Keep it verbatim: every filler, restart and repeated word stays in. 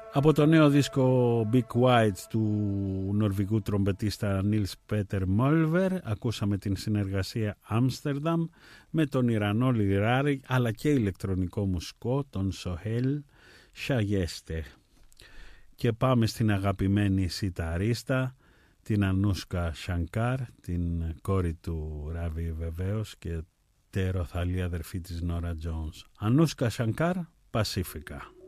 Από το νέο δίσκο Big White του νορβηγού τρομπετίστα Nils Petter Mølver ακούσαμε την συνεργασία Amsterdam με τον Ιρανό λιράρι αλλά και ηλεκτρονικό μουσικό τον Sohail Shayeste. Και πάμε στην αγαπημένη σιταρίστα την Ανούσκα Σανκάρ, την κόρη του Ράβι βεβαίως και τεροθαλή αδερφή της Νόρα Τζόνς. Ανούσκα Σανκάρ, Πασίφικα.